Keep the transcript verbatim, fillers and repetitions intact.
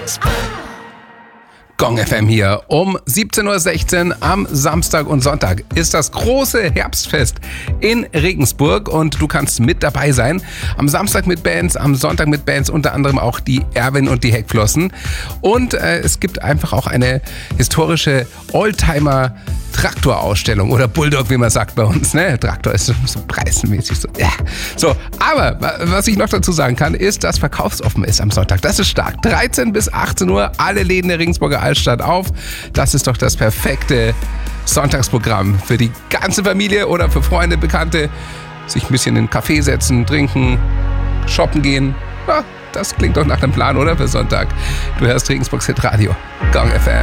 Gong F M hier. Um siebzehn Uhr sechzehn am Samstag und Sonntag ist das große Herbstfest in Regensburg und du kannst mit dabei sein. Am Samstag mit Bands, am Sonntag mit Bands, unter anderem auch die Erwin und die Heckflossen. Und äh, es gibt einfach auch eine historische Oldtimer Traktorausstellung oder Bulldog, wie man sagt bei uns. Ne? Traktor ist so, so preismäßig. So, ja. so, aber was ich noch dazu sagen kann, ist, dass verkaufsoffen ist am Sonntag. Das ist stark. dreizehn bis achtzehn Uhr, alle Läden der Regensburger Altstadt auf. Das ist doch das perfekte Sonntagsprogramm für die ganze Familie oder für Freunde, Bekannte. Sich ein bisschen in einen Café setzen, trinken, shoppen gehen. Ja, das klingt doch nach einem Plan, oder? Für Sonntag. Du hörst Regensburgs Hitradio. Gong F M.